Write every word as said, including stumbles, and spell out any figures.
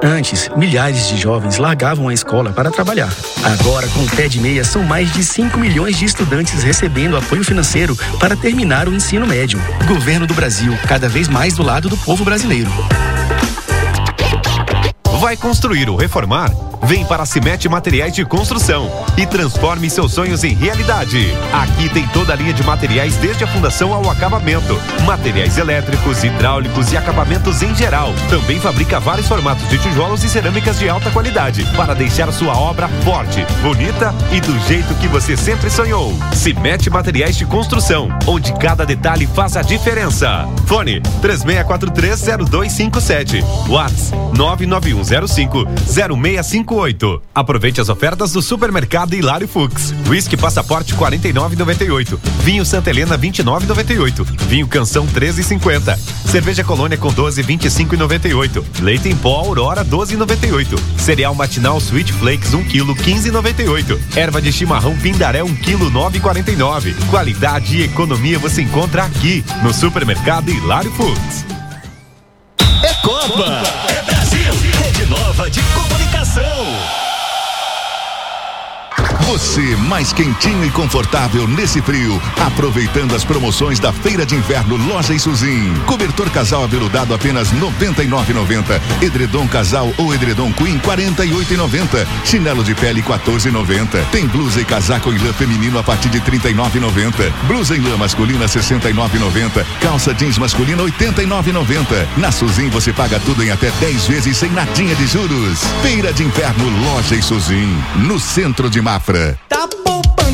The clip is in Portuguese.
Antes, milhares de jovens largavam a escola para trabalhar. Agora, com o Pé de Meia, são mais de cinco milhões de estudantes recebendo apoio financeiro para terminar o ensino médio. Governo do Brasil, cada vez mais do lado do povo brasileiro. Vai construir ou reformar? Vem para a Cimete Materiais de Construção e transforme seus sonhos em realidade. Aqui tem toda a linha de materiais desde a fundação ao acabamento. Materiais elétricos, hidráulicos e acabamentos em geral. Também fabrica vários formatos de tijolos e cerâmicas de alta qualidade para deixar sua obra forte, bonita e do jeito que você sempre sonhou. Cimete Materiais de Construção, onde cada detalhe faz a diferença. Fone três seis quatro três zero dois cinco sete. WhatsApp nove nove um zero cinco zero seis cinco oito. Aproveite as ofertas do Supermercado Hilário Fux. Whisky Passaporte quarenta e nove e noventa e oito. Vinho Santa Helena vinte e nove e noventa e oito. Vinho Canção treze e cinquenta. Cerveja Colônia com doze, vinte e cinco e noventa e oito. Leite em pó Aurora doze e noventa e oito. Cereal Matinal Sweet Flakes um quilo quinze e noventa e oito. Erva de chimarrão Pindaré um quilo nove e quarenta e nove. Qualidade e economia você encontra aqui no Supermercado Hilário Foods. É Copa! É Brasil! Rede Nova de Comunicação! Você mais quentinho e confortável nesse frio, aproveitando as promoções da Feira de Inverno Loja Isuzin. Cobertor casal aveludado apenas noventa e nove reais e noventa centavos. Edredom casal ou edredom queen quarenta e oito reais e noventa centavos. Chinelo de pele quatorze reais e noventa centavos. Tem blusa e casaco em lã feminino a partir de trinta e nove reais e noventa centavos. Blusa em lã masculina sessenta e nove reais e noventa centavos. Calça jeans masculina oitenta e nove reais e noventa centavos. Na Suzin você paga tudo em até dez vezes sem nadinha de juros. Feira de Inverno Loja Isuzin, no centro de Mafra. Tá poupa